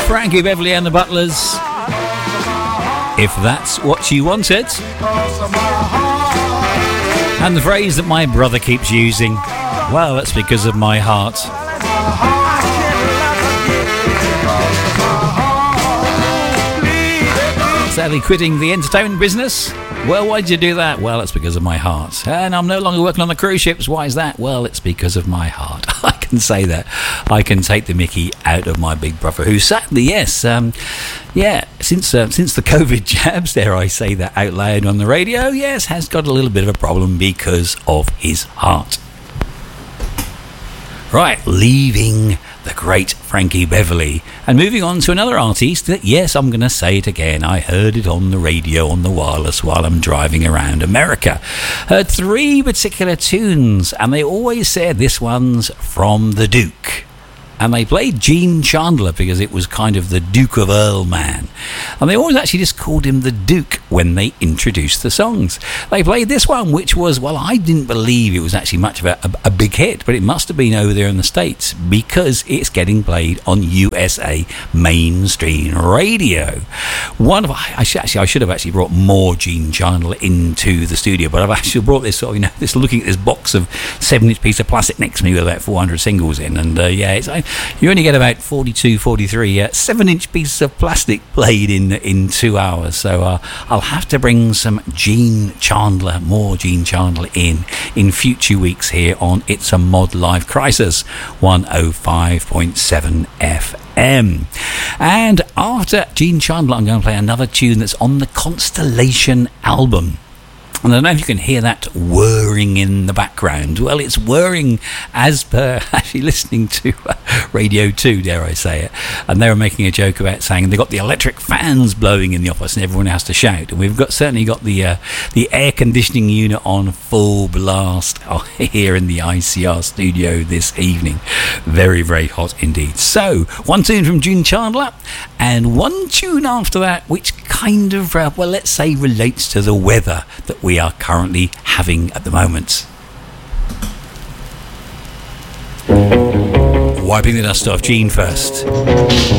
Frankie Beverly and the Butlers. If that's what you wanted. And the phrase that my brother keeps using, well, that's because of my heart. Sadly quitting the entertainment business. Well, why did you do that? Well, it's because of my heart. And I'm no longer working on the cruise ships. Why is that? Well, it's because of my heart. I can say that. I can take the mickey out of my big brother, who sadly, yes, since the COVID jabs, dare I say that out loud on the radio, yes, has got a little bit of a problem because of his heart. Right, leaving the great Frankie Beverly and moving on to another artist that, yes, I'm going to say it again, I heard it on the radio on the wireless while I'm driving around America. Heard 3 particular tunes, and they always said this one's from the Duke. And they played Gene Chandler because it was kind of the Duke of Earl man. And they always actually just called him the Duke when they introduced the songs. They played this one, which was, well, I didn't believe it was actually much of a big hit, but it must have been over there in the States because it's getting played on USA mainstream radio. I should have actually brought more Gene Chandler into the studio, but I've actually brought this sort of, this looking at this box of 7-inch piece of plastic next to me with about 400 singles in, and you only get about 43 7-inch pieces of plastic played in 2 hours. So I'll have to bring some more Gene Chandler in future weeks here on It's a Mod Live Crisis 105.7 FM. And after Gene Chandler, I'm going to play another tune that's on the Constellation album. And I don't know if you can hear that whirring in the background. Well, it's whirring as per actually listening to Radio 2, dare I say it. And they were making a joke about saying they've got the electric fans blowing in the office and everyone has to shout. And we've certainly got the air conditioning unit on full blast here in the ICR studio this evening. Very, very hot indeed. So, one tune from Gene Chandler and one tune after that which kind of, let's say relates to the weather that we are currently having at the moment. Wiping the dust off, Gene first.